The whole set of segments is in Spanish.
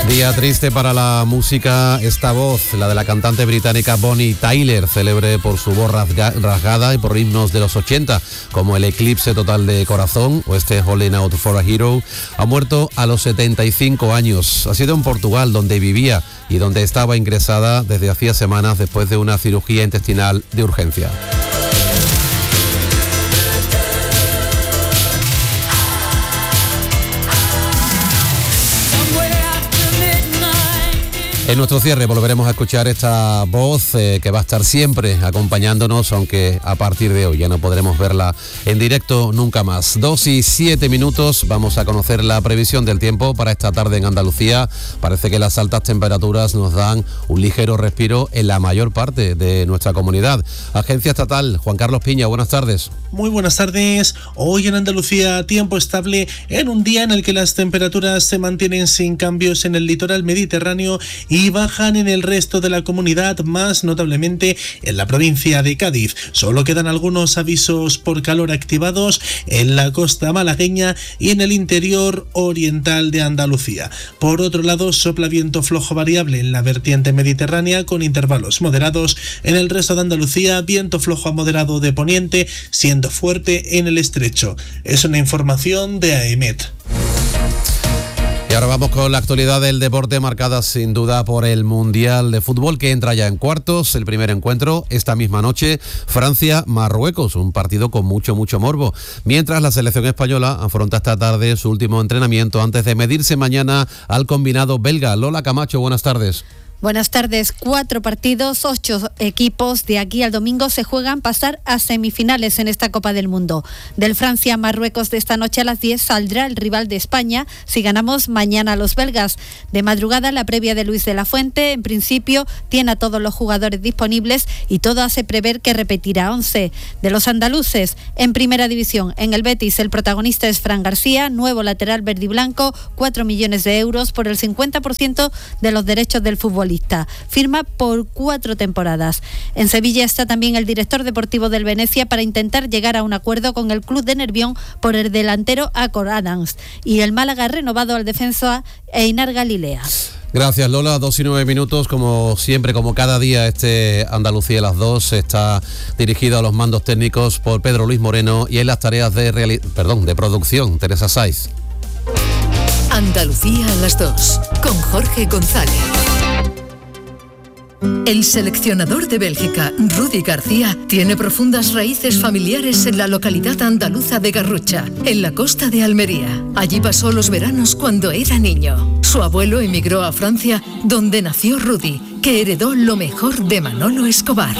Día triste para la música, esta voz, la de la cantante británica Bonnie Tyler, célebre por su voz rasgada y por himnos de los 80, como el Eclipse Total de Corazón o este Holding Out for a Hero, ha muerto a los 75 años. Ha sido en Portugal, donde vivía y donde estaba ingresada desde hacía semanas después de una cirugía intestinal de urgencia. En nuestro cierre volveremos a escuchar esta voz que va a estar siempre acompañándonos, aunque a partir de hoy ya no podremos verla en directo nunca más. 2:07, vamos a conocer la previsión del tiempo para esta tarde en Andalucía. Parece que las altas temperaturas nos dan un ligero respiro en la mayor parte de nuestra comunidad. Agencia Estatal, Juan Carlos Piña, buenas tardes. Muy buenas tardes. Hoy en Andalucía tiempo estable en un día en el que las temperaturas se mantienen sin cambios en el litoral mediterráneo y bajan en el resto de la comunidad, más notablemente en la provincia de Cádiz. Solo quedan algunos avisos por calor activados en la costa malagueña y en el interior oriental de Andalucía. Por otro lado, sopla viento flojo variable en la vertiente mediterránea con intervalos moderados. En el resto de Andalucía, viento flojo a moderado de poniente, siendo fuerte en el estrecho. Es una información de AEMET. Y ahora vamos con la actualidad del deporte, marcada sin duda por el Mundial de Fútbol, que entra ya en cuartos. El primer encuentro esta misma noche, Francia-Marruecos, un partido con mucho morbo. Mientras la selección española afronta esta tarde su último entrenamiento antes de medirse mañana al combinado belga. Lola Camacho, buenas tardes. Buenas tardes. 4 partidos, 8 equipos de aquí al domingo se juegan pasar a semifinales en esta Copa del Mundo. Del Francia-Marruecos de esta noche a las 10 saldrá el rival de España si ganamos mañana a los belgas. De madrugada la previa de Luis de la Fuente, en principio tiene a todos los jugadores disponibles y todo hace prever que repetirá 11. De los andaluces, en primera división, en el Betis el protagonista es Fran García, nuevo lateral verde y blanco, 4 millones de euros por el 50% de los derechos del fútbol. Firma por 4 temporadas. En Sevilla está también el director deportivo del Venecia para intentar llegar a un acuerdo con el club de Nervión por el delantero Acor Adams. Y el Málaga ha renovado al defensa Einar Galilea. Gracias, Lola. 2:09, como siempre, como cada día, este Andalucía a las 2 está dirigido a los mandos técnicos por Pedro Luis Moreno y en las tareas de producción, Teresa Saiz. Andalucía a las 2 con Jorge González. El seleccionador de Bélgica, Rudi García, tiene profundas raíces familiares en la localidad andaluza de Garrucha, en la costa de Almería. Allí pasó los veranos cuando era niño. Su abuelo emigró a Francia, donde nació Rudi, que heredó lo mejor de Manolo Escobar.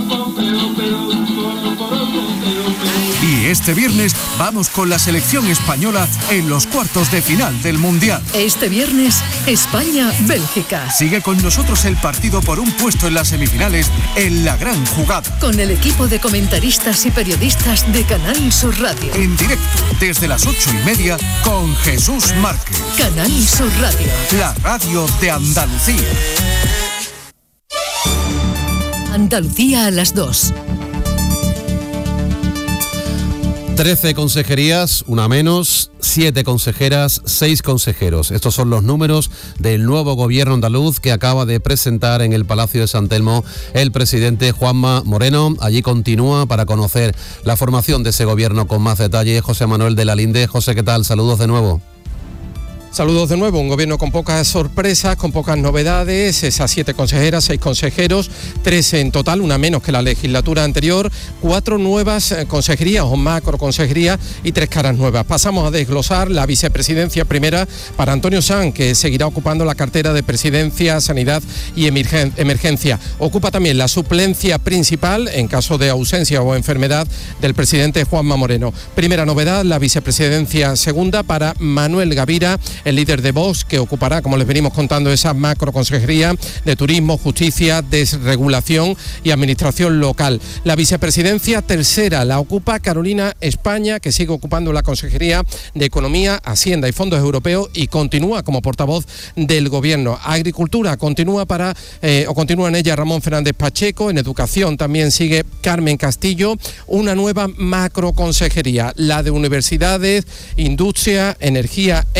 Y este viernes vamos con la selección española en los cuartos de final del Mundial. Este viernes, España-Bélgica. Sigue con nosotros el partido por un puesto en las semifinales en La Gran Jugada. Con el equipo de comentaristas y periodistas de Canal Sur Radio. En directo, desde las 8:30, con Jesús Márquez. Canal Sur Radio. La radio de Andalucía. Andalucía a las 2. 13 consejerías, una menos, 7 consejeras, 6 consejeros. Estos son los números del nuevo gobierno andaluz que acaba de presentar en el Palacio de San Telmo el presidente Juanma Moreno. Allí continúa para conocer la formación de ese gobierno con más detalle José Manuel de la Linde. José, ¿qué tal? Saludos de nuevo. Saludos de nuevo, un gobierno con pocas sorpresas, con pocas novedades, esas 7 consejeras, 6 consejeros, 3 en total, una menos que la legislatura anterior, 4 nuevas consejerías o macroconsejerías y 3 caras nuevas. Pasamos a desglosar la vicepresidencia primera para Antonio Sanz, que seguirá ocupando la cartera de Presidencia, Sanidad y Emergencia. Ocupa también la suplencia principal en caso de ausencia o enfermedad del presidente Juanma Moreno. Primera novedad, la vicepresidencia segunda para Manuel Gavira, el líder de Vox, que ocupará, como les venimos contando, esa macroconsejería de Turismo, Justicia, Desregulación y Administración Local. La vicepresidencia tercera la ocupa Carolina España, que sigue ocupando la Consejería de Economía, Hacienda y Fondos Europeos y continúa como portavoz del Gobierno. Agricultura continúa en ella Ramón Fernández Pacheco. En Educación también sigue Carmen Castillo. Una nueva macroconsejería, la de Universidades, Industria, Energía e Innovación,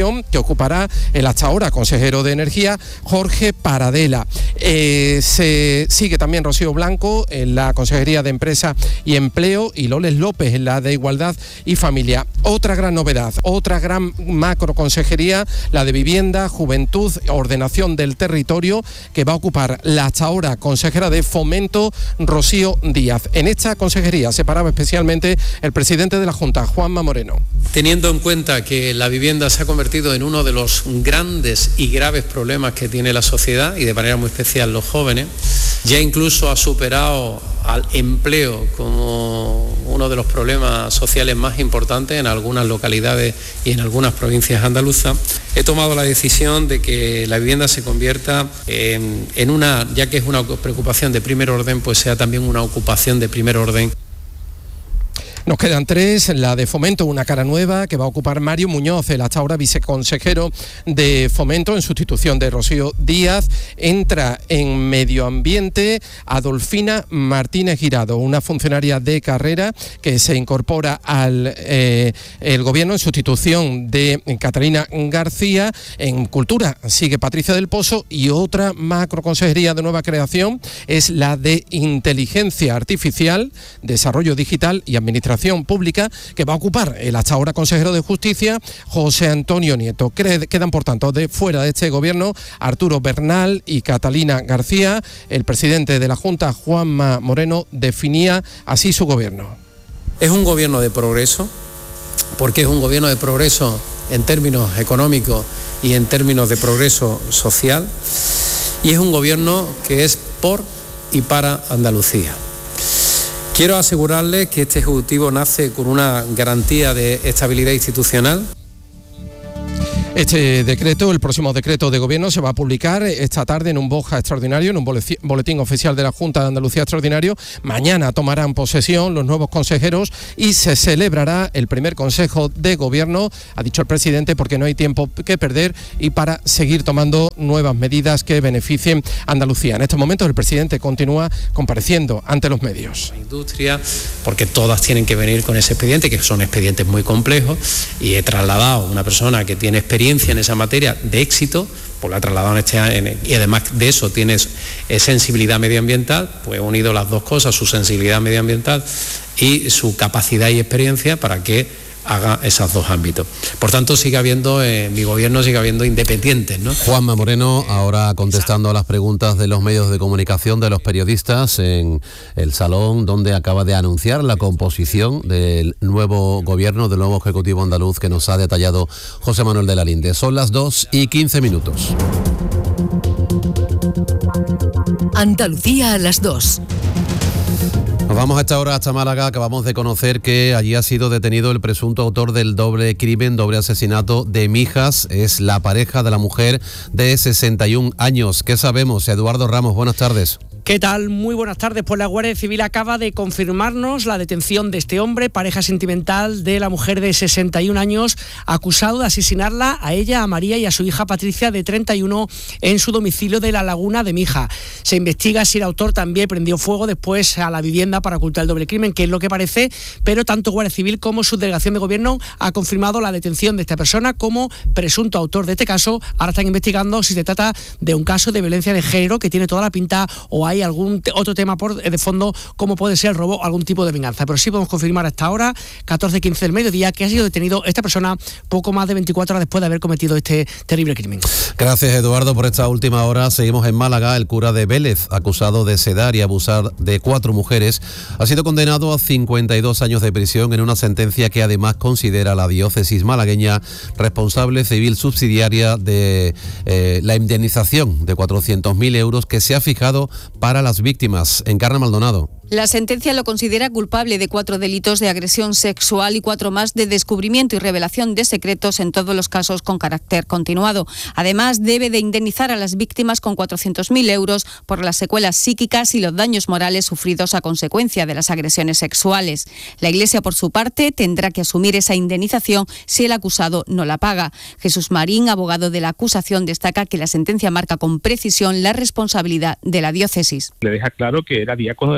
posición que ocupará el hasta ahora consejero de Energía, Jorge Paradela. Se sigue también Rocío Blanco en la Consejería de Empresa y Empleo y Loles López en la de Igualdad y Familia. Otra gran novedad, otra gran macroconsejería, la de Vivienda, Juventud, Ordenación del Territorio, que va a ocupar la hasta ahora consejera de Fomento, Rocío Díaz. En esta consejería se paraba especialmente el presidente de la Junta, Juanma Moreno. Teniendo en cuenta que la vivienda se ha convertido en uno de los grandes y graves problemas que tiene la sociedad y de manera muy especial los jóvenes, ya incluso ha superado al empleo como uno de los problemas sociales más importantes en algunas localidades y en algunas provincias andaluzas, he tomado la decisión de que la vivienda se convierta en una, ya que es una preocupación de primer orden, pues sea también una ocupación de primer orden. Nos quedan tres, la de Fomento, una cara nueva que va a ocupar Mario Muñoz, el hasta ahora viceconsejero de Fomento en sustitución de Rocío Díaz. Entra en Medio Ambiente Adolfina Martínez Girado, una funcionaria de carrera que se incorpora al el gobierno en sustitución de Catalina García. En Cultura sigue Patricia del Pozo y otra macroconsejería de nueva creación es la de Inteligencia Artificial, Desarrollo Digital y Administración Pública, que va a ocupar el hasta ahora consejero de Justicia, José Antonio Nieto. Quedan, por tanto, fuera de este gobierno Arturo Bernal y Catalina García. El presidente de la Junta, Juanma Moreno, definía así su gobierno. Es un gobierno de progreso, porque es un gobierno de progreso en términos económicos y en términos de progreso social, y es un gobierno que es por y para Andalucía. Quiero asegurarles que este Ejecutivo nace con una garantía de estabilidad institucional. Este decreto, el próximo decreto de gobierno, se va a publicar esta tarde en un BOJA extraordinario, en un boletín oficial de la Junta de Andalucía extraordinario. Mañana tomarán posesión los nuevos consejeros y se celebrará el primer consejo de gobierno, ha dicho el presidente, porque no hay tiempo que perder y para seguir tomando nuevas medidas que beneficien a Andalucía. En estos momentos el presidente continúa compareciendo ante los medios. La industria, porque todas tienen que venir con ese expediente, que son expedientes muy complejos, y he trasladado a una persona que tiene experiencia en esa materia de éxito, pues la ha trasladado en este año, y además de eso tiene sensibilidad medioambiental, pues he unido las dos cosas, su sensibilidad medioambiental y su capacidad y experiencia para que haga esos dos ámbitos. Por tanto, sigue habiendo, en mi gobierno sigue habiendo independientes, ¿no? Juanma Moreno, ahora contestando a las preguntas de los medios de comunicación, de los periodistas, en el salón donde acaba de anunciar la composición del nuevo gobierno, del nuevo Ejecutivo andaluz que nos ha detallado José Manuel de la Linde. Son las 2:15. Andalucía a las 2. Nos vamos a esta hora hasta Málaga. Acabamos de conocer que allí ha sido detenido el presunto autor del doble asesinato de Mijas. Es la pareja de la mujer de 61 años. ¿Qué sabemos? Eduardo Ramos, buenas tardes. ¿Qué tal? Muy buenas tardes. Pues la Guardia Civil acaba de confirmarnos la detención de este hombre, pareja sentimental de la mujer de 61 años, acusado de asesinarla a ella, a María y a su hija Patricia, de 31, en su domicilio de La Laguna de Mijas. Se investiga si el autor también prendió fuego después a la vivienda para ocultar el doble crimen, que es lo que parece, pero tanto Guardia Civil como su delegación de gobierno ha confirmado la detención de esta persona como presunto autor de este caso. Ahora están investigando si se trata de un caso de violencia de género, que tiene toda la pinta, o hay algún otro tema de fondo, como puede ser el robo o algún tipo de venganza. Pero sí podemos confirmar hasta ahora, 14:15 del mediodía, que ha sido detenido esta persona poco más de 24 horas después de haber cometido este terrible crimen. Gracias, Eduardo, por esta última hora. Seguimos en Málaga. El cura de Vélez, acusado de sedar y abusar de 4 mujeres, ha sido condenado a 52 años de prisión en una sentencia que además considera a la diócesis malagueña responsable civil subsidiaria de la indemnización de 400.000 euros que se ha fijado para las víctimas. Encarna Maldonado. La sentencia lo considera culpable de 4 delitos de agresión sexual y 4 más de descubrimiento y revelación de secretos, en todos los casos con carácter continuado. Además, debe de indemnizar a las víctimas con 400.000 euros por las secuelas psíquicas y los daños morales sufridos a consecuencia de las agresiones sexuales. La Iglesia, por su parte, tendrá que asumir esa indemnización si el acusado no la paga. Jesús Marín, abogado de la acusación, destaca que la sentencia marca con precisión la responsabilidad de la diócesis. Le deja claro que era diácono desde 2000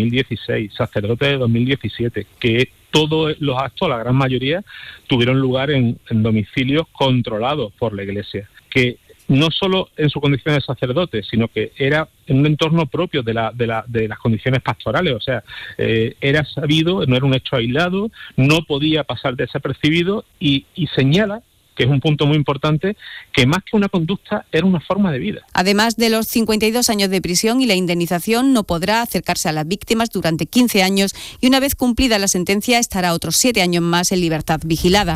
2016, sacerdotes de 2017, que todos los actos, la gran mayoría, tuvieron lugar en domicilios controlados por la Iglesia, que no solo en su condición de sacerdote, sino que era en un entorno propio de las condiciones pastorales, o sea, era sabido, no era un hecho aislado, no podía pasar desapercibido y señala, que es un punto muy importante, que más que una conducta era una forma de vida. Además de los 52 años de prisión y la indemnización, no podrá acercarse a las víctimas durante 15 años y una vez cumplida la sentencia estará otros 7 años más en libertad vigilada.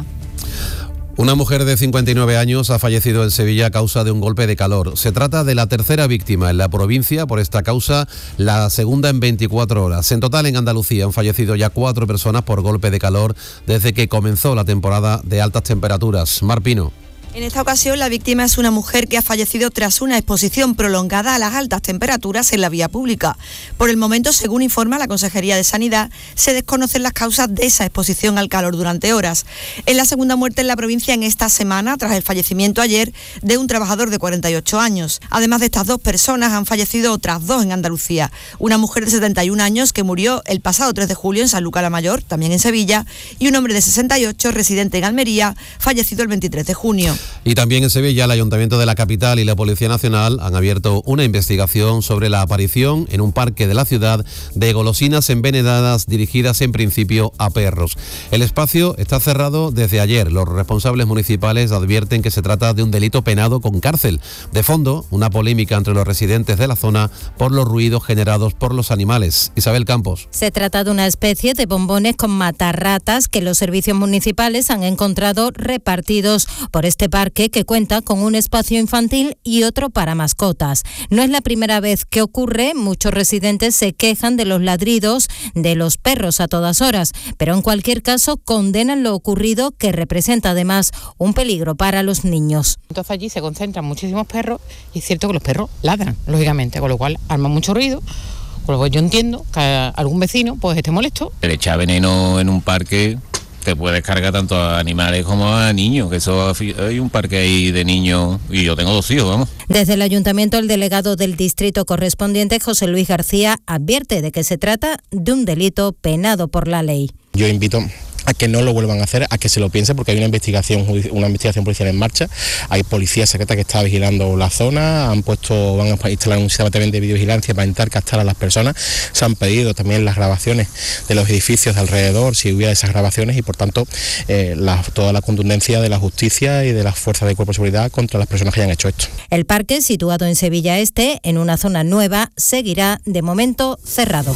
Una mujer de 59 años ha fallecido en Sevilla a causa de un golpe de calor. Se trata de la tercera víctima en la provincia por esta causa, la segunda en 24 horas. En total, en Andalucía han fallecido ya 4 personas por golpe de calor desde que comenzó la temporada de altas temperaturas. Mar Pino. En esta ocasión, la víctima es una mujer que ha fallecido tras una exposición prolongada a las altas temperaturas en la vía pública. Por el momento, según informa la Consejería de Sanidad, se desconocen las causas de esa exposición al calor durante horas. Es la segunda muerte en la provincia en esta semana, tras el fallecimiento ayer de un trabajador de 48 años. Además de estas 2 personas, han fallecido otras 2 en Andalucía. Una mujer de 71 años que murió el pasado 3 de julio en Sanlúcar la Mayor, también en Sevilla, y un hombre de 68, residente en Almería, fallecido el 23 de junio. Y también en Sevilla, el Ayuntamiento de la capital y la Policía Nacional han abierto una investigación sobre la aparición en un parque de la ciudad de golosinas envenenadas dirigidas en principio a perros. El espacio está cerrado desde ayer. Los responsables municipales advierten que se trata de un delito penado con cárcel. De fondo, una polémica entre los residentes de la zona por los ruidos generados por los animales. Isabel Campos. Se trata de una especie de bombones con matarratas que los servicios municipales han encontrado repartidos por este parque, que cuenta con un espacio infantil y otro para mascotas. No es la primera vez que ocurre, muchos residentes se quejan de los ladridos de los perros a todas horas, pero en cualquier caso condenan lo ocurrido, que representa además un peligro para los niños. Entonces allí se concentran muchísimos perros y es cierto que los perros ladran, lógicamente, con lo cual arman mucho ruido. Con lo cual yo entiendo que algún vecino pues esté molesto. El echar veneno en un parque te puedes cargar tanto a animales como a niños, que eso hay un parque ahí de niños y yo tengo 2 hijos, vamos. Desde el ayuntamiento, el delegado del distrito correspondiente, José Luis García, advierte de que se trata de un delito penado por la ley. Yo invito a que no lo vuelvan a hacer, a que se lo piensen, porque hay una investigación policial en marcha. Hay policía secreta que está vigilando la zona, van a instalar un sistema también de videovigilancia para intentar captar a las personas. Se han pedido también las grabaciones de los edificios de alrededor, si hubiera esas grabaciones, y por tanto toda la contundencia de la justicia y de las fuerzas de cuerpo de seguridad contra las personas que hayan hecho esto. El parque, situado en Sevilla Este, en una zona nueva, seguirá de momento cerrado.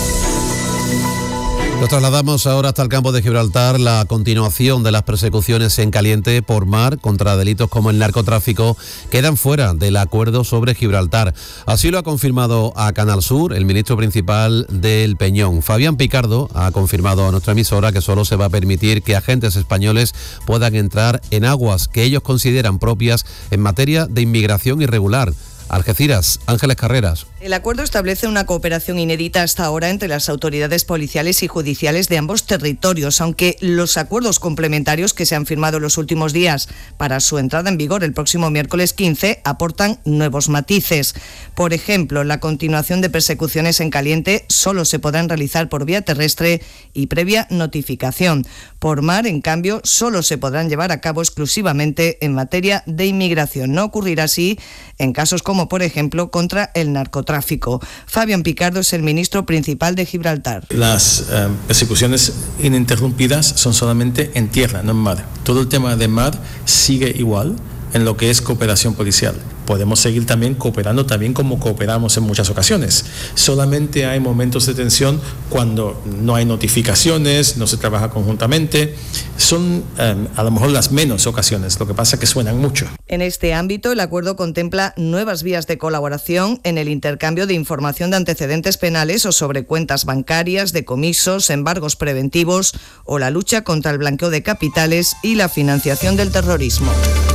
Nos trasladamos ahora hasta el campo de Gibraltar. La continuación de las persecuciones en caliente por mar contra delitos como el narcotráfico quedan fuera del acuerdo sobre Gibraltar. Así lo ha confirmado a Canal Sur el ministro principal del Peñón. Fabián Picardo ha confirmado a nuestra emisora que solo se va a permitir que agentes españoles puedan entrar en aguas que ellos consideran propias en materia de inmigración irregular. Algeciras, Ángeles Carreras. El acuerdo establece una cooperación inédita hasta ahora entre las autoridades policiales y judiciales de ambos territorios, aunque los acuerdos complementarios que se han firmado en los últimos días para su entrada en vigor el próximo miércoles 15 aportan nuevos matices. Por ejemplo, la continuación de persecuciones en caliente solo se podrán realizar por vía terrestre y previa notificación. Por mar, en cambio, solo se podrán llevar a cabo exclusivamente en materia de inmigración. No ocurrirá así en casos como, por ejemplo, contra el narcotráfico. Fabián Picardo es el ministro principal de Gibraltar. Las persecuciones ininterrumpidas son solamente en tierra, no en mar. Todo el tema de mar sigue igual en lo que es cooperación policial. Podemos seguir también cooperando también como cooperamos en muchas ocasiones. Solamente hay momentos de tensión cuando no hay notificaciones, no se trabaja conjuntamente. Son a lo mejor las menos ocasiones, lo que pasa es que suenan mucho. En este ámbito, el acuerdo contempla nuevas vías de colaboración en el intercambio de información de antecedentes penales o sobre cuentas bancarias, decomisos, embargos preventivos o la lucha contra el blanqueo de capitales y la financiación del terrorismo.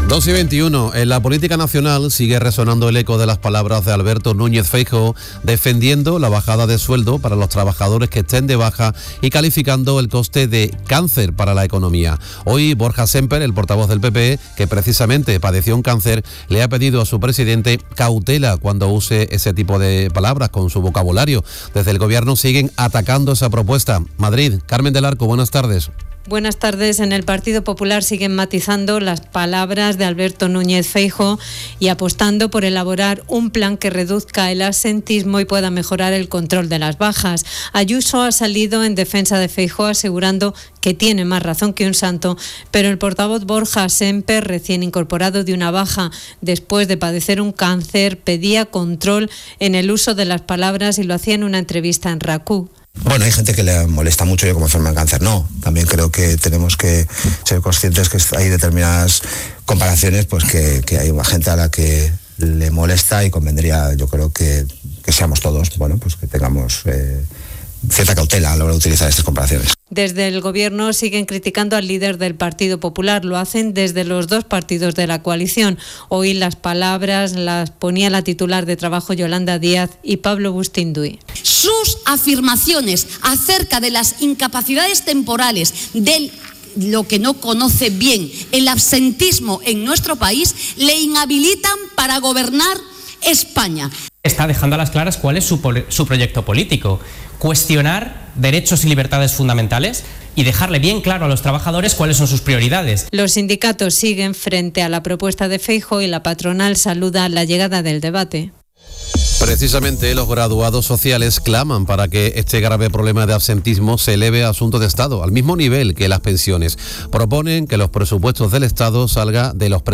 2:21. En la política nacional sigue resonando el eco de las palabras de Alberto Núñez Feijóo defendiendo la bajada de sueldo para los trabajadores que estén de baja y calificando el coste de cáncer para la economía. Hoy Borja Semper, el portavoz del PP, que precisamente padeció un cáncer, le ha pedido a su presidente cautela cuando use ese tipo de palabras con su vocabulario. Desde el gobierno siguen atacando esa propuesta. Madrid, Carmen del Arco, buenas tardes. Buenas tardes. En el Partido Popular siguen matizando las palabras de Alberto Núñez Feijóo y apostando por elaborar un plan que reduzca el absentismo y pueda mejorar el control de las bajas. Ayuso ha salido en defensa de Feijóo asegurando que tiene más razón que un santo, pero el portavoz Borja Semper, recién incorporado de una baja después de padecer un cáncer, pedía control en el uso de las palabras y lo hacía en una entrevista en RACU. Bueno, hay gente que le molesta mucho yo como enferma de cáncer. No, también creo que tenemos que ser conscientes que hay determinadas comparaciones, pues que hay una gente a la que le molesta y convendría, yo creo que seamos todos, bueno, pues que tengamos cierta cautela a la hora de utilizar estas comparaciones. Desde el Gobierno siguen criticando al líder del Partido Popular. Lo hacen desde los dos partidos de la coalición. Hoy las palabras las ponía la titular de Trabajo, Yolanda Díaz, y Pablo Bustinduy. Sus afirmaciones acerca de las incapacidades temporales, de lo que no conoce bien, el absentismo en nuestro país, le inhabilitan para gobernar España. Está dejando a las claras cuál es su proyecto político. Cuestionar derechos y libertades fundamentales y dejarle bien claro a los trabajadores cuáles son sus prioridades. Los sindicatos siguen frente a la propuesta de Feijóo y la patronal saluda la llegada del debate. Precisamente los graduados sociales claman para que este grave problema de absentismo se eleve a asunto de Estado, al mismo nivel que las pensiones. Proponen que los presupuestos del Estado salga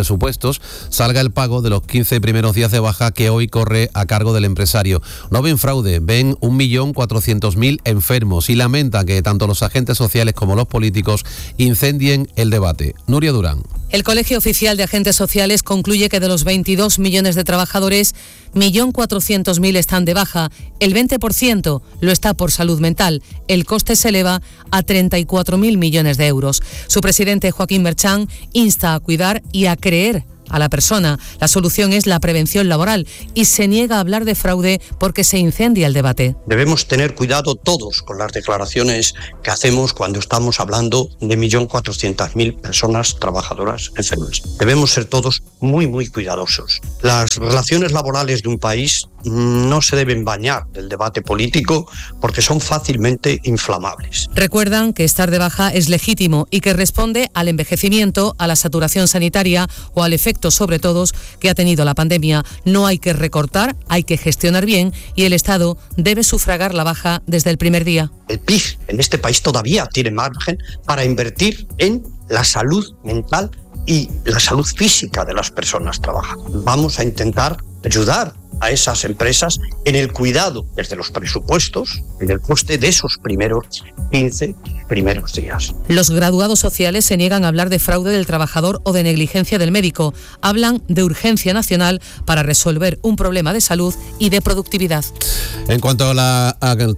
el pago de los 15 primeros días de baja que hoy corre a cargo del empresario. No ven fraude, ven 1.400.000 enfermos y lamentan que tanto los agentes sociales como los políticos incendien el debate. Nuria Durán. El Colegio Oficial de Agentes Sociales concluye que de los 22 millones de trabajadores, 1.400.000 están de baja, el 20% lo está por salud mental. El coste se eleva a 34.000 millones de euros. Su presidente, Joaquín Merchán, insta a cuidar y a creer a la persona. La solución es la prevención laboral y se niega a hablar de fraude porque se incendia el debate. Debemos tener cuidado todos con las declaraciones que hacemos cuando estamos hablando de 1.400.000 personas trabajadoras enfermas. Debemos ser todos muy, muy cuidadosos. Las relaciones laborales de un país no se deben bañar del debate político porque son fácilmente inflamables. Recuerdan que estar de baja es legítimo y que responde al envejecimiento, a la saturación sanitaria o al efecto sobre todos que ha tenido la pandemia. No hay que recortar, hay que gestionar bien y el Estado debe sufragar la baja desde el primer día. El PIB en este país todavía tiene margen para invertir en la salud mental y la salud física de las personas trabajadoras. Vamos a intentar ayudar a esas empresas en el cuidado desde los presupuestos, en el coste de esos 15 primeros días. Los graduados sociales se niegan a hablar de fraude del trabajador o de negligencia del médico. Hablan de urgencia nacional para resolver un problema de salud y de productividad. En cuanto a la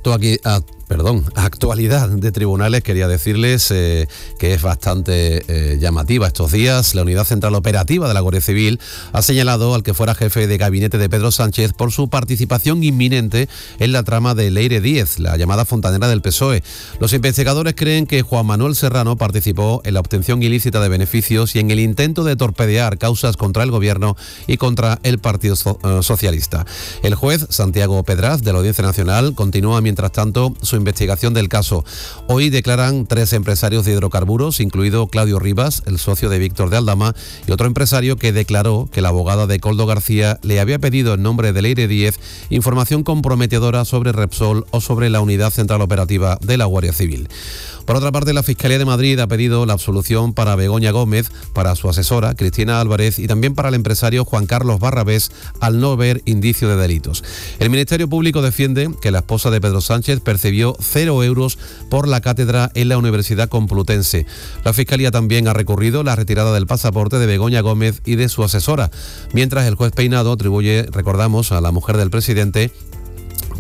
actualidad de tribunales, quería decirles que es bastante llamativa estos días. La Unidad Central Operativa de la Guardia Civil ha señalado al que fuera jefe de gabinete de Pedro Sánchez por su participación inminente en la trama de Leire Díez, la llamada fontanera del PSOE. Los investigadores creen que Juan Manuel Serrano participó en la obtención ilícita de beneficios y en el intento de torpedear causas contra el Gobierno y contra el Partido Socialista. El juez Santiago Pedraz, de la Audiencia Nacional, continúa mientras tanto su investigación del caso. Hoy declaran 3 empresarios de hidrocarburos, incluido Claudio Rivas, el socio de Víctor de Aldama, y otro empresario que declaró que la abogada de Koldo García le había pedido en nombre de Leire Díez información comprometedora sobre Repsol o sobre la Unidad Central Operativa de la Guardia Civil. Por otra parte, la Fiscalía de Madrid ha pedido la absolución para Begoña Gómez, para su asesora, Cristina Álvarez, y también para el empresario Juan Carlos Barrabés, al no ver indicio de delitos. El Ministerio Público defiende que la esposa de Pedro Sánchez percibió 0 euros por la cátedra en la Universidad Complutense. La Fiscalía también ha recurrido la retirada del pasaporte de Begoña Gómez y de su asesora, mientras el juez Peinado atribuye, recordamos, a la mujer del presidente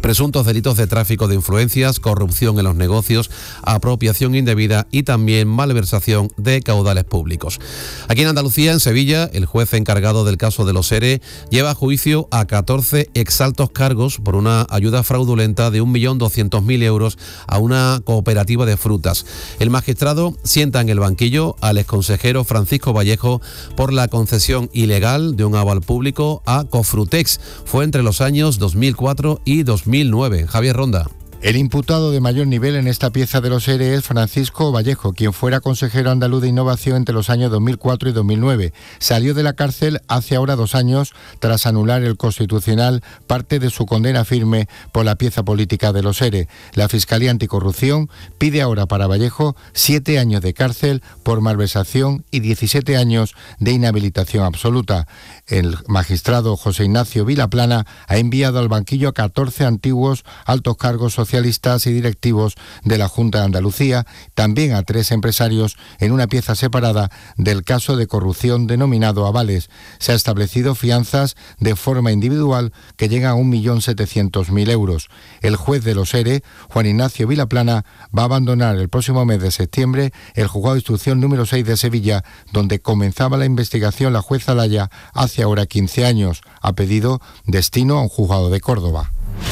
presuntos delitos de tráfico de influencias, corrupción en los negocios, apropiación indebida y también malversación de caudales públicos. Aquí en Andalucía, en Sevilla, el juez encargado del caso de los ERE lleva a juicio a 14 exaltos cargos por una ayuda fraudulenta de 1.200.000 euros a una cooperativa de frutas. El magistrado sienta en el banquillo al exconsejero Francisco Vallejo por la concesión ilegal de un aval público a Cofrutex. Fue entre los años 2004 y 2009. Javier Ronda. El imputado de mayor nivel en esta pieza de los ERE es Francisco Vallejo, quien fuera consejero andaluz de Innovación entre los años 2004 y 2009. Salió de la cárcel hace ahora 2 años tras anular el Constitucional parte de su condena firme por la pieza política de los ERE. La Fiscalía Anticorrupción pide ahora para Vallejo 7 años de cárcel por malversación y 17 años de inhabilitación absoluta. El magistrado José Ignacio Vilaplana ha enviado al banquillo a 14 antiguos altos cargos socialistas y directivos de la Junta de Andalucía, también a 3 empresarios en una pieza separada del caso de corrupción denominado avales. Se ha establecido fianzas de forma individual que llegan a 1.700.000 euros. El juez de los ERE, Juan Ignacio Vilaplana, va a abandonar el próximo mes de septiembre el juzgado de instrucción número 6 de Sevilla, donde comenzaba la investigación la jueza Laya hace ahora 15 años. Ha pedido destino a un juzgado de Córdoba.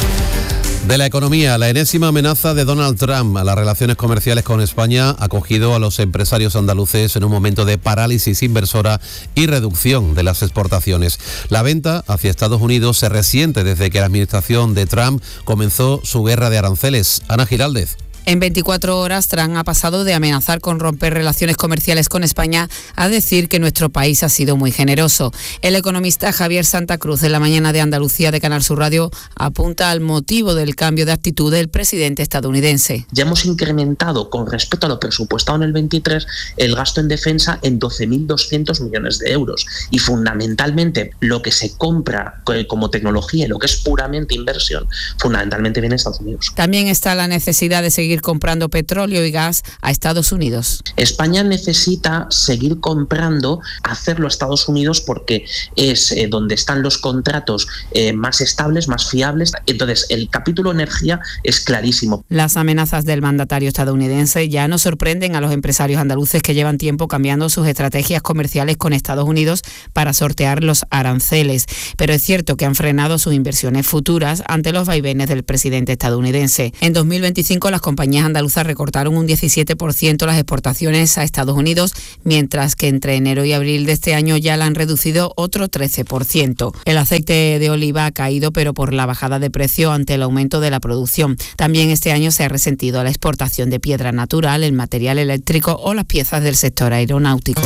De la economía, la enésima amenaza de Donald Trump a las relaciones comerciales con España ha acogido a los empresarios andaluces en un momento de parálisis inversora y reducción de las exportaciones. La venta hacia Estados Unidos se resiente desde que la administración de Trump comenzó su guerra de aranceles. Ana Giraldez. En 24 horas, Trump ha pasado de amenazar con romper relaciones comerciales con España a decir que nuestro país ha sido muy generoso. El economista Javier Santa Cruz, en la mañana de Andalucía de Canal Sur Radio, apunta al motivo del cambio de actitud del presidente estadounidense. Ya hemos incrementado con respecto a lo presupuestado en el 23 el gasto en defensa en 12.200 millones de euros y fundamentalmente lo que se compra como tecnología y lo que es puramente inversión fundamentalmente viene de Estados Unidos. También está la necesidad de seguir comprando petróleo y gas a Estados Unidos. España necesita seguir comprando, hacerlo a Estados Unidos porque es donde están los contratos más estables, más fiables. Entonces, el capítulo energía es clarísimo. Las amenazas del mandatario estadounidense ya no sorprenden a los empresarios andaluces que llevan tiempo cambiando sus estrategias comerciales con Estados Unidos para sortear los aranceles. Pero es cierto que han frenado sus inversiones futuras ante los vaivenes del presidente estadounidense. En 2025 las compañías andaluzas recortaron un 17% las exportaciones a Estados Unidos, mientras que entre enero y abril de este año ya la han reducido otro 13%. El aceite de oliva ha caído, pero por la bajada de precio ante el aumento de la producción. También este año se ha resentido la exportación de piedra natural, el material eléctrico o las piezas del sector aeronáutico.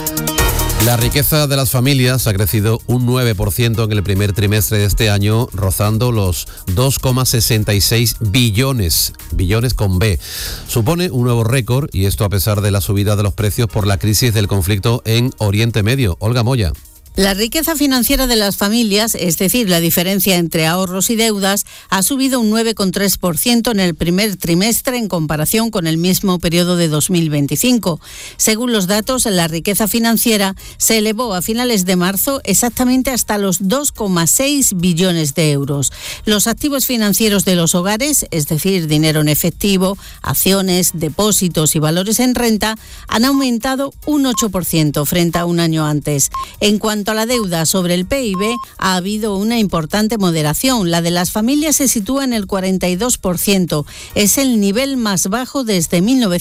La riqueza de las familias ha crecido un 9% en el primer trimestre de este año, rozando los 2,66 billones con B. Supone un nuevo récord y esto a pesar de la subida de los precios por la crisis del conflicto en Oriente Medio. Olga Moya. La riqueza financiera de las familias, es decir, la diferencia entre ahorros y deudas, ha subido un 9,3% en el primer trimestre en comparación con el mismo periodo de 2025. Según los datos, la riqueza financiera se elevó a finales de marzo exactamente hasta los 2,6 billones de euros. Los activos financieros de los hogares, es decir, dinero en efectivo, acciones, depósitos y valores en renta, han aumentado un 8% frente a un año antes. En cuanto a la deuda sobre el PIB, ha habido una importante moderación. La de las familias se sitúa en el 42%. Es el nivel más bajo desde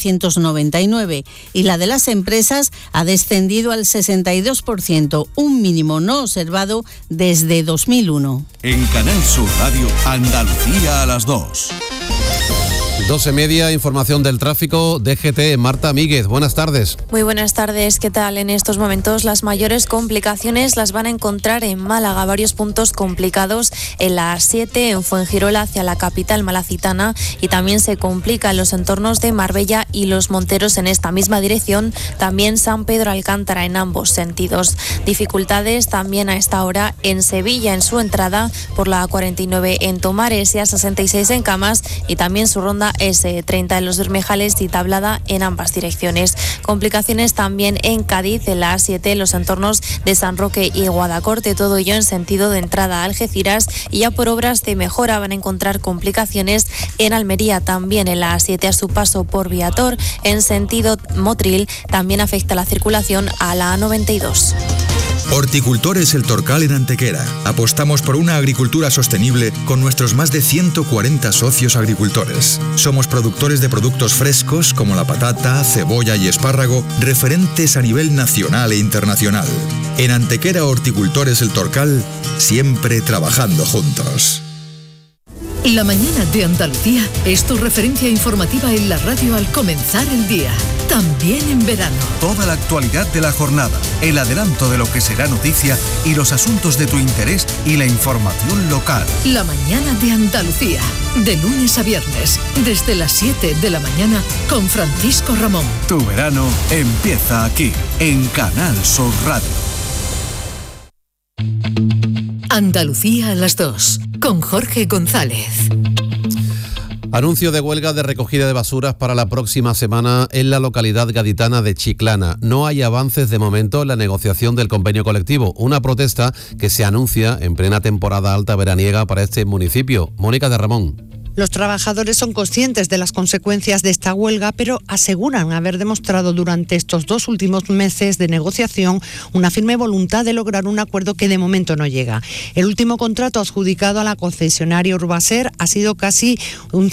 1999. Y la de las empresas ha descendido al 62%, un mínimo no observado desde 2001. En Canal Sur Radio, Andalucía a las 2. 12:30, información del tráfico, DGT, Marta Míguez, buenas tardes. Muy buenas tardes, ¿qué tal? En estos momentos las mayores complicaciones las van a encontrar en Málaga, varios puntos complicados en la A7, en Fuengirola hacia la capital malacitana y también se complica en los entornos de Marbella y Los Monteros en esta misma dirección, también San Pedro Alcántara en ambos sentidos. Dificultades también a esta hora en Sevilla en su entrada por la A49 en Tomares y A66 en Camas y también su ronda S30 en Los Bermejales y tablada en ambas direcciones. Complicaciones también en Cádiz, en la A7, en los entornos de San Roque y Guadacorte, todo ello en sentido de entrada a Algeciras, y ya por obras de mejora van a encontrar complicaciones en Almería, también en la A7 a su paso por Viator, en sentido Motril, también afecta la circulación a la A92. Horticultores El Torcal en Antequera. Apostamos por una agricultura sostenible con nuestros más de 140 socios agricultores. Somos productores de productos frescos como la patata, cebolla y espárrago, referentes a nivel nacional e internacional. En Antequera Horticultores El Torcal, siempre trabajando juntos. La mañana de Andalucía es tu referencia informativa en la radio al comenzar el día, también en verano. Toda la actualidad de la jornada, el adelanto de lo que será noticia y los asuntos de tu interés y la información local. La mañana de Andalucía, de lunes a viernes, desde las 7 de la mañana con Francisco Ramón. Tu verano empieza aquí, en Canal Sur Radio. Andalucía a las 2, con Jorge González. Anuncio de huelga de recogida de basuras para la próxima semana en la localidad gaditana de Chiclana. No hay avances de momento en la negociación del convenio colectivo, una protesta que se anuncia en plena temporada alta veraniega para este municipio. Mónica de Ramón. Los trabajadores son conscientes de las consecuencias de esta huelga, pero aseguran haber demostrado durante estos 2 últimos meses de negociación una firme voluntad de lograr un acuerdo que de momento no llega. El último contrato adjudicado a la concesionaria Urbaser ha sido casi un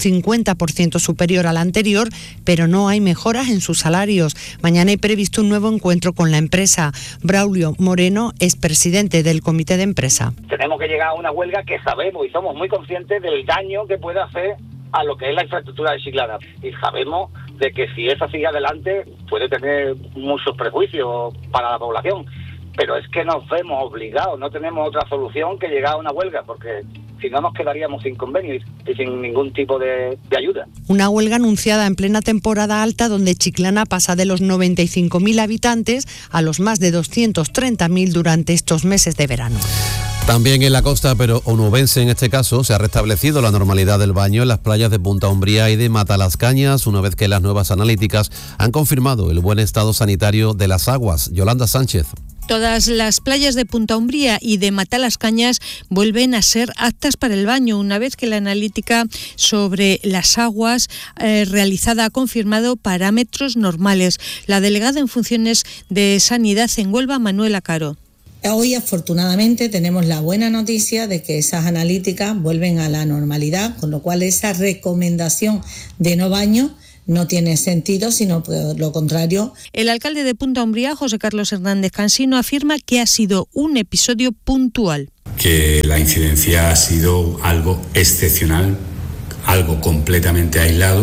50% superior al anterior, pero no hay mejoras en sus salarios. Mañana hay previsto un nuevo encuentro con la empresa. Braulio Moreno es presidente del comité de empresa. Tenemos que llegar a una huelga que sabemos y somos muy conscientes del daño que puede hacer a lo que es la infraestructura de Chiclana, y sabemos de que si eso sigue adelante puede tener muchos prejuicios para la población, pero es que nos vemos obligados, no tenemos otra solución que llegar a una huelga, porque si no nos quedaríamos sin convenio y sin ningún tipo de ayuda. Una huelga anunciada en plena temporada alta, donde Chiclana pasa de los 95.000 habitantes a los más de 230.000 durante estos meses de verano. También en la costa, pero onubense en este caso, se ha restablecido la normalidad del baño en las playas de Punta Umbría y de Matalascañas, una vez que las nuevas analíticas han confirmado el buen estado sanitario de las aguas. Yolanda Sánchez. Todas las playas de Punta Umbría y de Matalascañas vuelven a ser aptas para el baño, una vez que la analítica sobre las aguas realizada ha confirmado parámetros normales. La delegada en funciones de Sanidad en Huelva, Manuela Caro. Hoy, afortunadamente, tenemos la buena noticia de que esas analíticas vuelven a la normalidad, con lo cual esa recomendación de no baño no tiene sentido, sino por lo contrario. El alcalde de Punta Umbría, José Carlos Hernández Cansino, afirma que ha sido un episodio puntual. Que la incidencia ha sido algo excepcional, algo completamente aislado,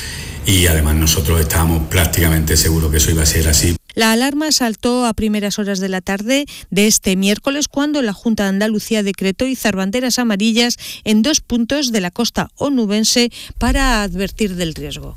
y además nosotros estábamos prácticamente seguros que eso iba a ser así. La alarma saltó a primeras horas de la tarde de este miércoles, cuando la Junta de Andalucía decretó izar banderas amarillas en 2 puntos de la costa onubense para advertir del riesgo.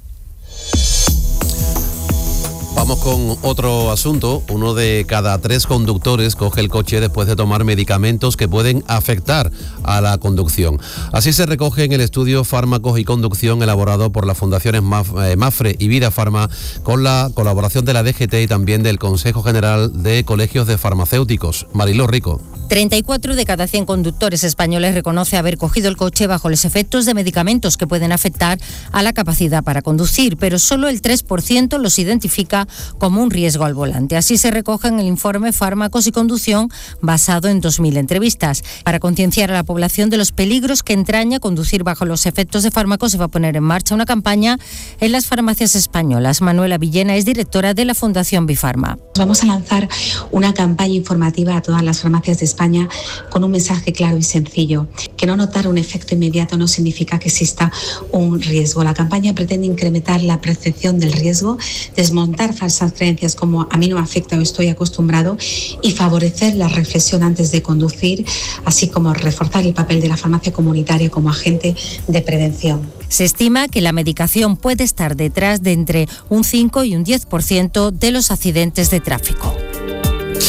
Vamos con otro asunto. 1 de cada 3 conductores coge el coche después de tomar medicamentos que pueden afectar a la conducción. Así se recoge en el estudio Fármacos y Conducción elaborado por las fundaciones Mafre y Vida Farma, con la colaboración de la DGT y también del Consejo General de Colegios de Farmacéuticos. Mariló Rico. 34 de cada 100 conductores españoles reconoce haber cogido el coche bajo los efectos de medicamentos que pueden afectar a la capacidad para conducir, pero solo el 3% los identifica como un riesgo al volante. Así se recoge en el informe Fármacos y Conducción, basado en 2.000 entrevistas. Para concienciar a la población de los peligros que entraña conducir bajo los efectos de fármacos, se va a poner en marcha una campaña en las farmacias españolas. Manuela Villena es directora de la Fundación Bifarma. Vamos a lanzar una campaña informativa a todas las farmacias de España con un mensaje claro y sencillo: que no notar un efecto inmediato no significa que exista un riesgo. La campaña pretende incrementar la percepción del riesgo, desmontar falsas creencias como a mí no me afecta o estoy acostumbrado, y favorecer la reflexión antes de conducir, así como reforzar el papel de la farmacia comunitaria como agente de prevención. Se estima que la medicación puede estar detrás de entre un 5 y un 10% de los accidentes de tráfico.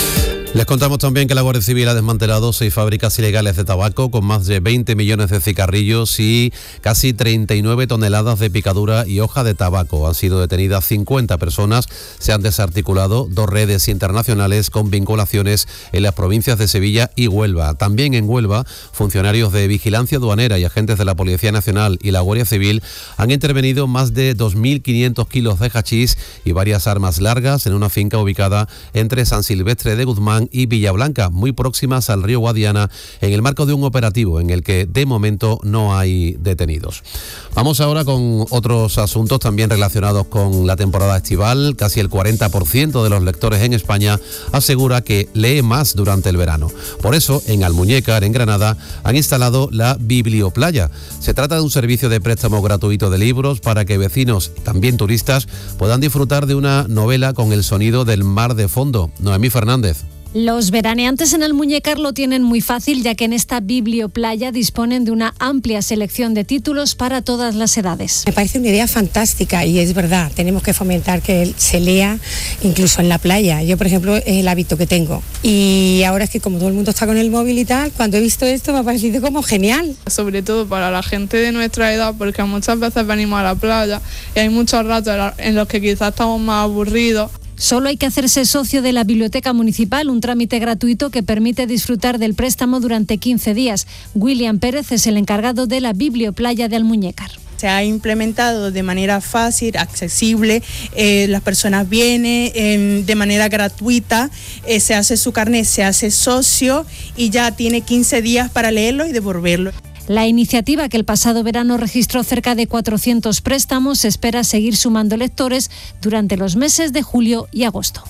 Les contamos también que la Guardia Civil ha desmantelado 6 fábricas ilegales de tabaco con más de 20 millones de cigarrillos y casi 39 toneladas de picadura y hoja de tabaco. Han sido detenidas 50 personas, se han desarticulado 2 redes internacionales con vinculaciones en las provincias de Sevilla y Huelva. También en Huelva, funcionarios de vigilancia aduanera y agentes de la Policía Nacional y la Guardia Civil han intervenido más de 2.500 kilos de hachís y varias armas largas en una finca ubicada entre San Silvestre de Guzmán y Villablanca, muy próximas al río Guadiana, en el marco de un operativo en el que de momento no hay detenidos. Vamos ahora con otros asuntos también relacionados con la temporada estival. Casi el 40% de los lectores en España asegura que lee más durante el verano. Por eso, en Almuñécar, en Granada, han instalado la Biblioplaya. Se trata de un servicio de préstamo gratuito de libros para que vecinos, también turistas, puedan disfrutar de una novela con el sonido del mar de fondo. Noemí Fernández. Los veraneantes en Almuñécar lo tienen muy fácil, ya que en esta Biblioplaya disponen de una amplia selección de títulos para todas las edades. Me parece una idea fantástica y es verdad, tenemos que fomentar que se lea incluso en la playa. Yo, por ejemplo, es el hábito que tengo. Y ahora es que como todo el mundo está con el móvil y tal, cuando he visto esto me ha parecido como genial. Sobre todo para la gente de nuestra edad, porque muchas veces venimos a la playa y hay muchos ratos en los que quizás estamos más aburridos. Solo hay que hacerse socio de la Biblioteca Municipal, un trámite gratuito que permite disfrutar del préstamo durante 15 días. William Pérez es el encargado de la Biblioplaya de Almuñécar. Se ha implementado de manera fácil, accesible, las personas vienen de manera gratuita, se hace su carnet, se hace socio y ya tiene 15 días para leerlo y devolverlo. La iniciativa, que el pasado verano registró cerca de 400 préstamos, se espera seguir sumando lectores durante los meses de julio y agosto.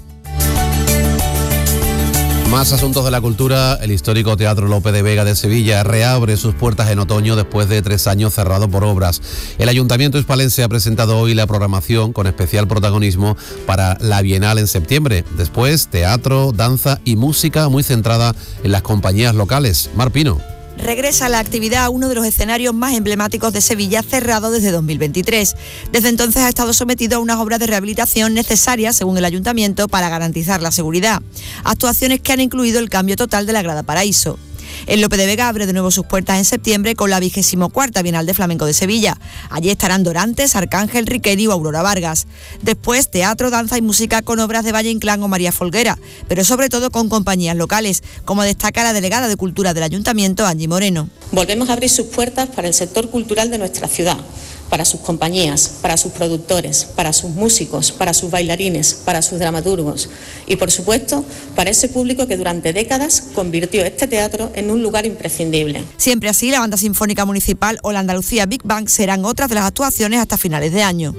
Más asuntos de la cultura. El histórico Teatro Lope de Vega de Sevilla reabre sus puertas en otoño después de 3 años cerrado por obras. El Ayuntamiento hispalense ha presentado hoy la programación con especial protagonismo para la Bienal en septiembre. Después, teatro, danza y música muy centrada en las compañías locales. Mar Pino. Regresa la actividad a uno de los escenarios más emblemáticos de Sevilla, cerrado desde 2023. Desde entonces ha estado sometido a unas obras de rehabilitación necesarias, según el Ayuntamiento, para garantizar la seguridad. Actuaciones que han incluido el cambio total de la Grada Paraíso. El Lope de Vega abre de nuevo sus puertas en septiembre con la 24ª Bienal de Flamenco de Sevilla. Allí estarán Dorantes, Arcángel, Riquelme o Aurora Vargas. Después, teatro, danza y música con obras de Valle Inclán o María Folguera, pero sobre todo con compañías locales, como destaca la delegada de Cultura del Ayuntamiento, Angie Moreno. Volvemos a abrir sus puertas para el sector cultural de nuestra ciudad, para sus compañías, para sus productores, para sus músicos, para sus bailarines, para sus dramaturgos y, por supuesto, para ese público que durante décadas convirtió este teatro en un lugar imprescindible. Siempre así, la Banda Sinfónica Municipal o la Andalucía Big Bang serán otras de las actuaciones hasta finales de año.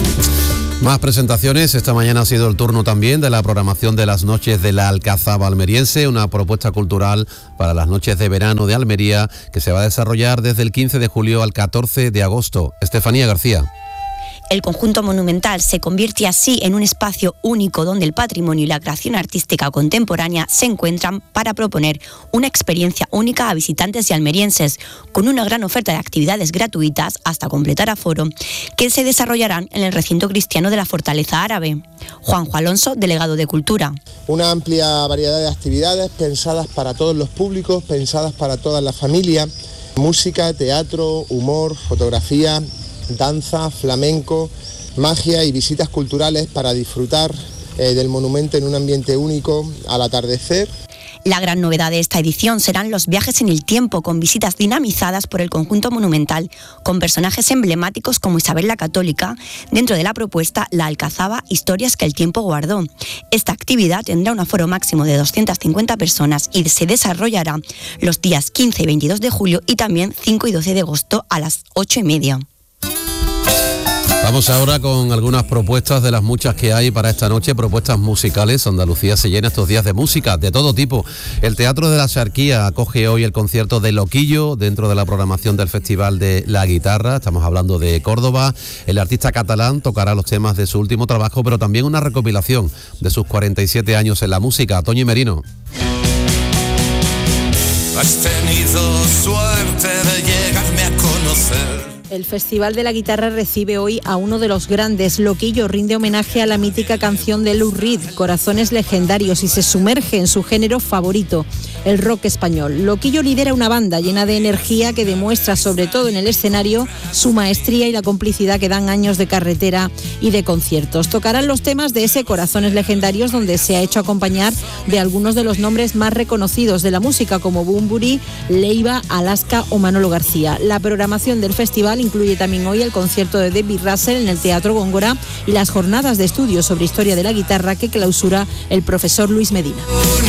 Más presentaciones. Esta mañana ha sido el turno también de la programación de las noches de la Alcazaba almeriense, una propuesta cultural para las noches de verano de Almería que se va a desarrollar desde el 15 de julio al 14 de agosto. Estefanía García. El conjunto monumental se convierte así en un espacio único donde el patrimonio y la creación artística contemporánea se encuentran para proponer una experiencia única a visitantes y almerienses, con una gran oferta de actividades gratuitas hasta completar aforo, que se desarrollarán en el recinto cristiano de la Fortaleza Árabe. Juanjo Alonso, delegado de Cultura. Una amplia variedad de actividades pensadas para todos los públicos, pensadas para todas las familias, música, teatro, humor, fotografía, danza, flamenco, magia y visitas culturales para disfrutar del monumento en un ambiente único al atardecer. La gran novedad de esta edición serán los viajes en el tiempo, con visitas dinamizadas por el conjunto monumental, con personajes emblemáticos como Isabel la Católica, dentro de la propuesta La Alcazaba, historias que el tiempo guardó. Esta actividad tendrá un aforo máximo de 250 personas y se desarrollará los días 15 y 22 de julio y también 5 y 12 de agosto a las 8:30. Vamos ahora con algunas propuestas de las muchas que hay para esta noche, propuestas musicales. Andalucía se llena estos días de música de todo tipo. El Teatro de la Xarquía acoge hoy el concierto de Loquillo dentro de la programación del Festival de la Guitarra. Estamos hablando de Córdoba. El artista catalán tocará los temas de su último trabajo, pero también una recopilación de sus 47 años en la música. Toñi Merino. Has tenido suerte de llegarme a conocer. El Festival de la Guitarra recibe hoy a uno de los grandes. Loquillo rinde homenaje a la mítica canción de Lou Reed, Corazones Legendarios, y se sumerge en su género favorito, el rock español. Loquillo lidera una banda llena de energía que demuestra, sobre todo en el escenario, su maestría y la complicidad que dan años de carretera y de conciertos. Tocarán los temas de ese Corazones Legendarios, donde se ha hecho acompañar de algunos de los nombres más reconocidos de la música, como Bunbury, Leiva, Alaska o Manolo García. La programación del festival incluye también hoy el concierto de David Russell en el Teatro Góngora y las jornadas de estudios sobre historia de la guitarra que clausura el profesor Luis Medina.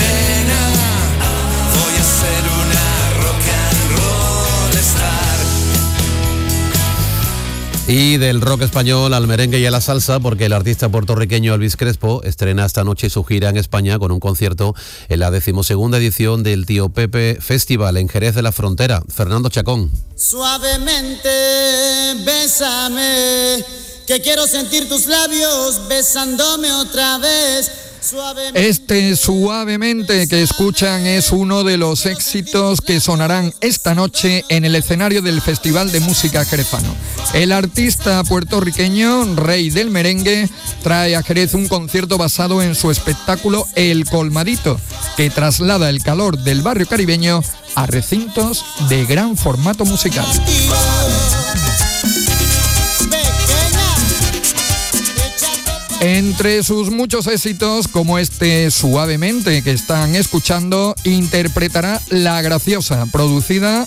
Y del rock español al merengue y a la salsa, porque el artista puertorriqueño Elvis Crespo estrena esta noche su gira en España con un concierto en la 12ª edición del Tío Pepe Festival en Jerez de la Frontera. Fernando Chacón. Suavemente, bésame, que quiero sentir tus labios besándome otra vez. Este Suavemente que escuchan es uno de los éxitos que sonarán esta noche en el escenario del Festival de Música Jerezano. El artista puertorriqueño, rey del merengue, trae a Jerez un concierto basado en su espectáculo El Colmadito, que traslada el calor del barrio caribeño a recintos de gran formato musical. Entre sus muchos éxitos, como este Suavemente que están escuchando, interpretará La Graciosa, producida